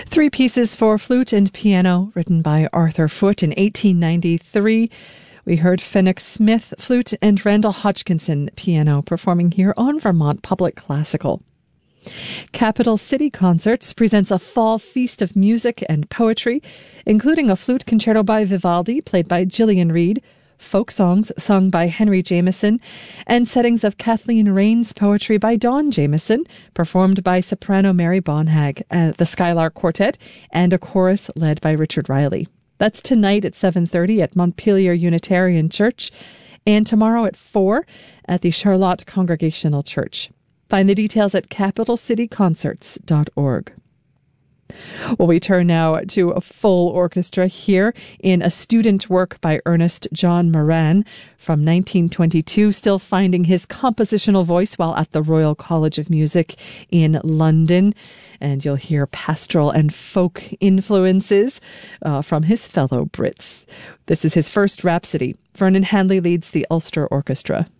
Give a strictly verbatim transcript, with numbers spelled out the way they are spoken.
Three pieces for flute and piano written by Arthur Foote in eighteen ninety-three. We heard Fenwick Smith, flute, and Randall Hodgkinson, piano, performing here on Vermont Public Classical. Capital City Concerts presents a fall feast of music and poetry, including a flute concerto by Vivaldi, played by Gillian Reed, folk songs sung by Henry Jameson, and settings of Kathleen Rain's poetry by Dawn Jameson, performed by soprano Mary Bonhag, uh, the Skylark Quartet, and a chorus led by Richard Riley. That's tonight at seven thirty at Montpelier Unitarian Church, and tomorrow at four at the Charlotte Congregational Church. Find the details at capital city concerts dot org. Well, we turn now to a full orchestra here in a student work by Ernest John Moran from nineteen twenty-two, still finding his compositional voice while at the Royal College of Music in London. And you'll hear pastoral and folk influences uh, from his fellow Brits. This is his first Rhapsody. Vernon Handley leads the Ulster Orchestra.